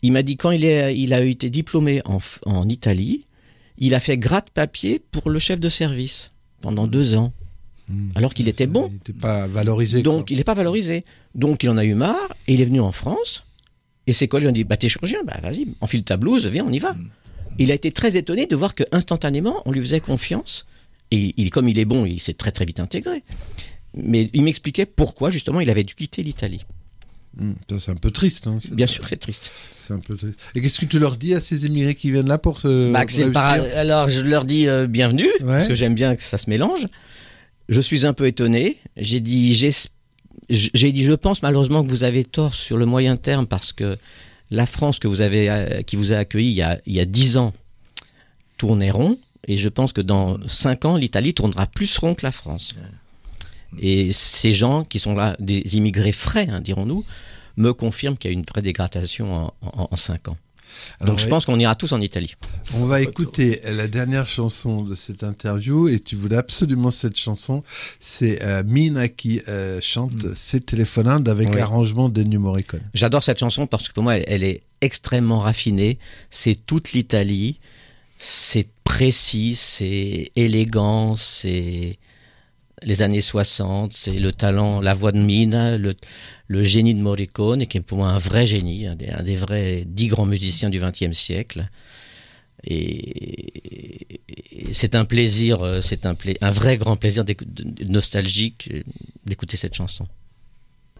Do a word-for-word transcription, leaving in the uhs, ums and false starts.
Il m'a dit quand il, est, il a été diplômé en, en Italie, il a fait gratte-papier pour le chef de service pendant deux ans. Mmh. Alors qu'il était bon. Il n'était pas valorisé. Donc, quoi. il n'est pas valorisé. Donc, il en a eu marre et il est venu en France. Et ses collègues lui ont dit, bah, t'es chirurgien, bah, vas-y, enfile ta blouse, viens, on y va. Mmh. Il a été très étonné de voir qu'instantanément, on lui faisait confiance. Et il, comme il est bon, il s'est très très vite intégré. Mais il m'expliquait pourquoi, justement, il avait dû quitter l'Italie. Mmh, ça, c'est un peu triste. Hein, c'est Bien sûr, c'est triste. C'est un peu triste. Et qu'est-ce que tu leur dis à ces émigrés qui viennent là pour se bah, c'est par... Alors, je leur dis euh, bienvenue, ouais. Parce que j'aime bien que ça se mélange. Je suis un peu étonné. J'ai dit, j'ai, j'ai dit, je pense malheureusement que vous avez tort sur le moyen terme parce que la France que vous avez, qui vous a accueilli il y a, il y a dix ans tournait rond. Et je pense que dans cinq ans, l'Italie tournera plus rond que la France. Et ces gens qui sont là, des immigrés frais, hein, dirons-nous, me confirment qu'il y a une vraie dégradation en, en, en cinq ans. Alors, donc je oui. pense qu'on ira tous en Italie. On va écouter la dernière chanson de cette interview et tu voulais absolument cette chanson. C'est euh, Mina qui euh, chante mm. C'est Telefonando avec oui. arrangement d'Ennio Morricone. J'adore cette chanson parce que pour moi elle, elle est extrêmement raffinée. C'est toute l'Italie, c'est précis, c'est élégant, c'est les années soixante, c'est le talent, la voix de Mina, le, le génie de Morricone, qui est pour moi un vrai génie, un des, un des vrais dix grands musiciens du vingtième siècle. Et, et c'est un plaisir, c'est un, pla- un vrai grand plaisir d'éc- de, nostalgique d'écouter cette chanson.